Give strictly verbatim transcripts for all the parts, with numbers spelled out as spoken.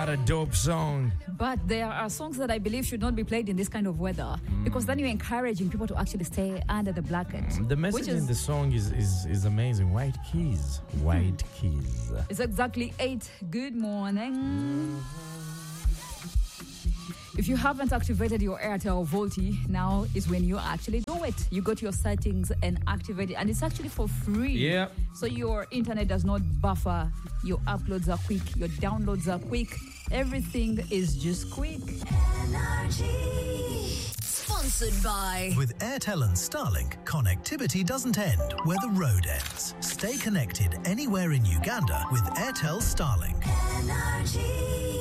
What a dope song. But there are songs that I believe should not be played in this kind of weather mm. because then you're encouraging people to actually stay under the blanket. The message is, in the song is, is, is amazing. White keys. White mm. keys. It's exactly eight. Good morning. If you haven't activated your Airtel Volti, now is when you actually do it. You go to your settings and activate it, and it's actually for free. Yeah. So your internet does not buffer, your uploads are quick, your downloads are quick, everything is just quick. Energy. Sponsored by... With Airtel and Starlink, connectivity doesn't end where the road ends. Stay connected anywhere in Uganda with Airtel Starlink. Energy.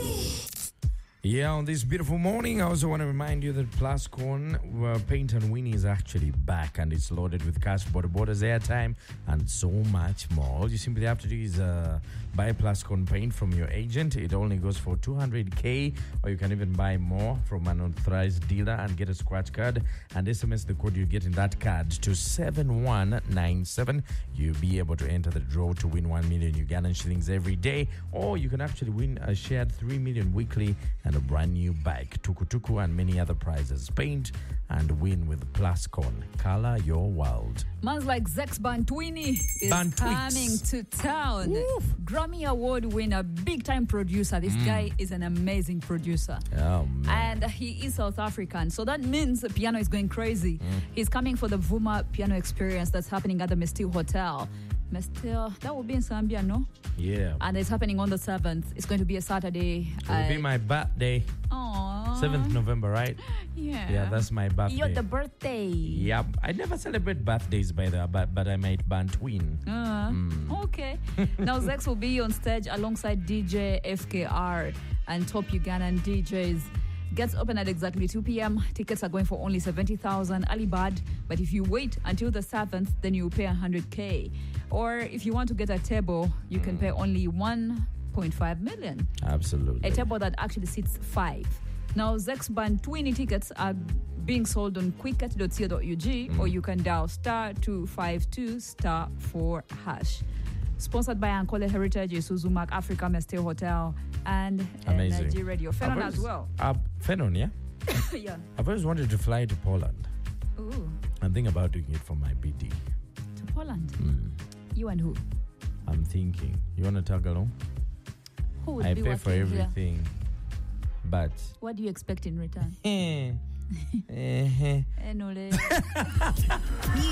Yeah, on this beautiful morning, I also want to remind you that Plascon uh, Paint and Win is actually back, and it's loaded with cash, border borders, airtime, and so much more. All you simply have to do is uh, buy Plascon Paint from your agent. It only goes for two hundred K, or you can even buy more from an authorized dealer and get a scratch card and S M S the code you get in that card to seven one nine seven. You'll be able to enter the draw to win one million Ugandan shillings every day, or you can actually win a shared three million weekly and a brand new bike, tuku-tuku, and many other prizes. Paint and win with Plascon. Color your world. Man's like Zex Bantwini is Bantwix. coming to town. Woof. Grammy Award winner, big-time producer. This mm. guy is an amazing producer. Oh, man. And he is South African. So that means the piano is going crazy. Mm. He's coming for the Vuma Piano Experience that's happening at the Mestil Hotel. Mestil, that will be in Zambia, no? Yeah. And it's happening on the seventh. It's going to be a Saturday. It will uh, be my birthday. Aww. seventh of November, right? Yeah. Yeah, that's my birthday. You're the birthday. Yep. I never celebrate birthdays, by the way, but, but I might Bantwin. Uh, mm. Okay. Now, Zex will be on stage alongside D J F K R and top Ugandan D Js. Gets open at exactly two p.m. Tickets are going for only seventy thousand early bird. But if you wait until the seventh, then you pay one hundred K. Or if you want to get a table, you mm. can pay only one point five million. Absolutely. A table that actually seats five. Now, Zex Band twenty tickets are being sold on quicket dot co dot u g mm. or you can dial star two five two star four hash. Sponsored by Ankole Heritage, Isuzu Mark Africa Mestil Hotel, and Amazing. Energy Radio. Fenon as well. Uh, Fenon, yeah? Yeah. I've always wanted to fly to Poland. Ooh. I'm thinking about doing it for my B D. To Poland? Mm. You and who? I'm thinking. You want to tag along? Who would I be pay for everything. Here? But... What do you expect in return? Eh. Eh. Eh, no,